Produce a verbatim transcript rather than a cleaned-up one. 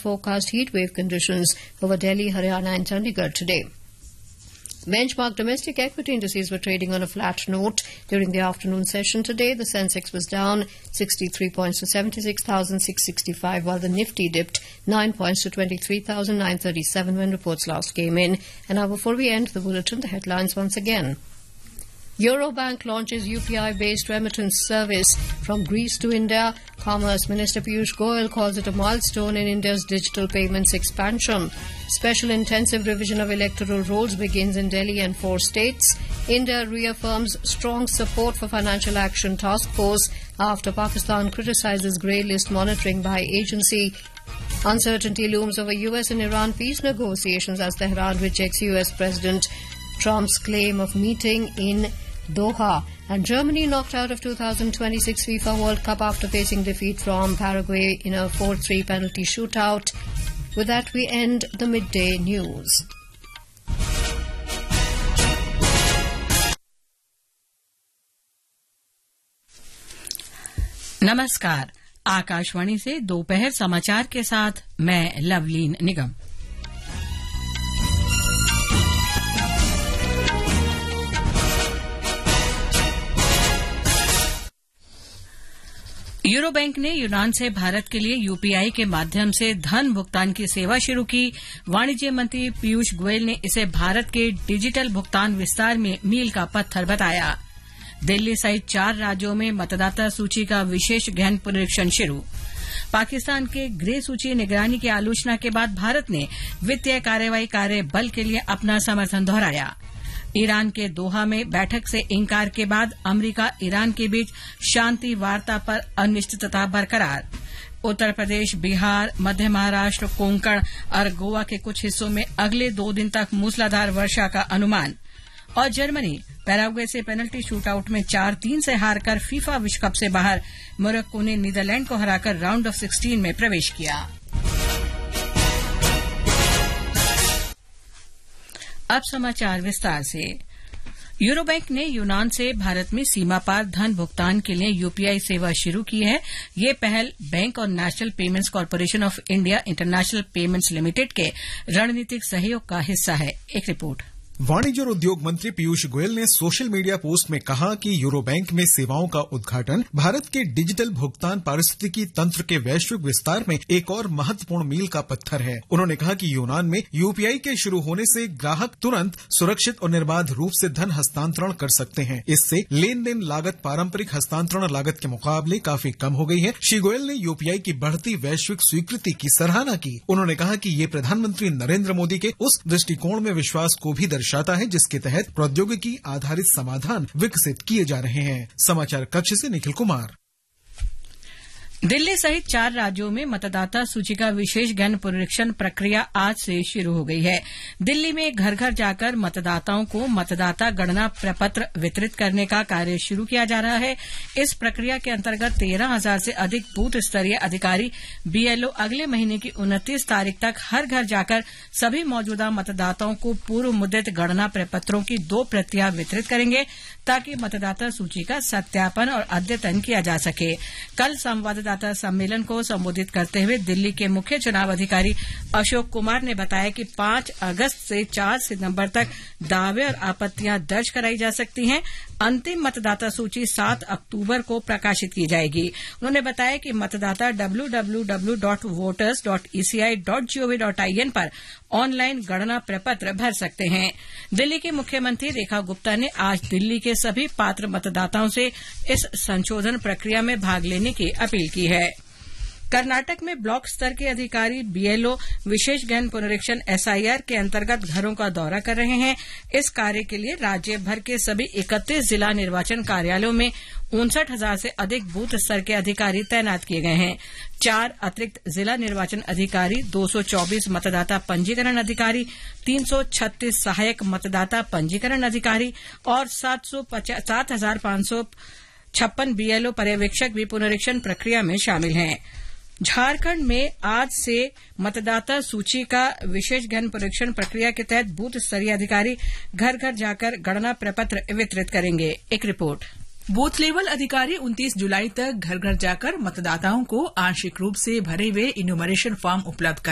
forecast heat wave conditions over Delhi, Haryana and Chandigarh today. Benchmark domestic equity indices were trading on a flat note during the afternoon session today. The Sensex was down sixty-three points to seventy-six thousand six hundred sixty-five, while the Nifty dipped nine points to twenty-three thousand nine hundred thirty-seven when reports last came in. And now before we end the bulletin, the headlines once again. Eurobank launches U P I-based remittance service from Greece to India. Commerce Minister Piyush Goyal calls it a milestone in India's digital payments expansion. Special intensive revision of electoral rolls begins in Delhi and four states. India reaffirms strong support for Financial Action Task Force after Pakistan criticizes grey list monitoring by agency. Uncertainty looms over U S and Iran peace negotiations as Tehran rejects U S President Trump's claim of meeting in Doha. And Germany knocked out of two thousand twenty-six FIFA World Cup after facing defeat from Paraguay in a four three penalty shootout. With that, we end the midday news. नमस्कार, आकाशवाणी से दोपहर समाचार के साथ मैं लवलीन निगम। Euro bank ने यूनान से भारत के लिए यूपीआई के माध्यम से धन भुगतान की सेवा शुरू की। वाणिज्य मंत्री पीयूष गोयल ने इसे भारत के डिजिटल भुगतान विस्तार में मील का पत्थर बताया। दिल्ली सहित चार राज्यों में मतदाता सूची का विशेष गहन पुनरीक्षण शुरू। पाकिस्तान के ग्रे सूची निगरानी की आलोचना के बाद भारत ने वित्तीय कार्रवाई कार्य बल के लिए अपना समर्थन दोहराया। ईरान के दोहा में बैठक से इंकार के बाद अमेरिका ईरान के बीच शांति वार्ता पर अनिश्चितता बरकरार। उत्तर प्रदेश, बिहार, मध्य महाराष्ट्र, कोंकण और गोवा के कुछ हिस्सों में अगले दो दिन तक मूसलाधार वर्षा का अनुमान। और जर्मनी पैराग्वे से पेनल्टी शूटआउट में चार तीन से हारकर फीफा विश्व कप से बाहर। मोरक्को ने नीदरलैंड को हराकर राउंड ऑफ सिक्सटीन में प्रवेश किया। अब समाचार विस्तार से। यूरो बैंक ने यूनान से भारत में सीमा पार धन भुगतान के लिए यूपीआई सेवा शुरू की है। ये पहल बैंक और national payments corporation of India international payments limited के रणनीतिक सहयोग का हिस्सा है। एक रिपोर्ट। वाणिज्य और उद्योग मंत्री पीयूष गोयल ने सोशल मीडिया पोस्ट में कहा कि यूरो बैंक में सेवाओं का उद्घाटन भारत के डिजिटल भुगतान पारिस्थितिकी तंत्र के वैश्विक विस्तार में एक और महत्वपूर्ण मील का पत्थर है। उन्होंने कहा कि यूनान में यूपीआई के शुरू होने से ग्राहक तुरंत सुरक्षित और निर्बाध रूप से धन हस्तांतरण कर सकते हैं। इससे लेन देन लागत पारंपरिक हस्तांतरण लागत के मुकाबले काफी कम हो गई है। श्री गोयल ने यूपीआई की बढ़ती वैश्विक स्वीकृति की सराहना की। उन्होंने कहा कि ये प्रधानमंत्री नरेंद्र मोदी के उस दृष्टिकोण में विश्वास को भी दर्शाता है जिसके तहत प्रौद्योगिकी आधारित समाधान विकसित किए जा रहे हैं। समाचार कक्ष से निखिल कुमार। दिल्ली सहित चार राज्यों में मतदाता सूची का विशेष गहन पुनरीक्षण प्रक्रिया आज से शुरू हो गई है। दिल्ली में घर घर जाकर मतदाताओं को मतदाता गणना प्रपत्र वितरित करने का कार्य शुरू किया जा रहा है। इस प्रक्रिया के अंतर्गत तेरह हजार से अधिक बूथ स्तरीय अधिकारी बीएलओ अगले महीने की उनतीस तारीख तक हर घर जाकर सभी मौजूदा मतदाताओं को पूर्व मुद्रित गणना प्रपत्रों की दो प्रतियां वितरित करेंगे ताकि मतदाता सूची का सत्यापन और अद्यतन किया जा सके। कल संवाददाता सम्मेलन को संबोधित करते हुए दिल्ली के मुख्य चुनाव अधिकारी अशोक कुमार ने बताया कि पांच अगस्त से चार सितंबर तक दावे और आपत्तियां दर्ज कराई जा सकती हैं। अंतिम मतदाता सूची सात अक्टूबर को प्रकाशित की जाएगी। उन्होंने बताया कि मतदाता W W W dot voters dot ECI dot gov dot IN पर ऑनलाइन गणना प्रपत्र भर सकते हैं। दिल्ली की मुख्यमंत्री रेखा गुप्ता ने आज दिल्ली के सभी पात्र मतदाताओं से इस संशोधन प्रक्रिया में भाग लेने की अपील की है। कर्नाटक में ब्लॉक स्तर के अधिकारी बीएलओ विशेष गहन पुनरीक्षण एसआईआर के अंतर्गत घरों का दौरा कर रहे हैं। इस कार्य के लिए राज्य भर के सभी इकतीस जिला निर्वाचन कार्यालयों में उनसठ हजार से अधिक बूथ स्तर के अधिकारी तैनात किए गए हैं। चार अतिरिक्त जिला निर्वाचन अधिकारी, दो सौ चौबीस मतदाता पंजीकरण अधिकारी, तीन सौ छत्तीस सहायक मतदाता पंजीकरण अधिकारी और सात हजार पांच सौ छप्पन बीएलओ पर्यवेक्षक भी पुनरीक्षण प्रक्रिया में शामिल हैं। झारखंड में आज से मतदाता सूची का विशेष गहन पुनरीक्षण प्रक्रिया के तहत बूथ स्तरीय अधिकारी घर घर जाकर गणना प्रपत्र वितरित करेंगे। एक रिपोर्ट। बूथ लेवल अधिकारी उनतीस जुलाई तक घर घर जाकर मतदाताओं को आंशिक रूप से भरे हुए इन्यूमरेशन फॉर्म उपलब्ध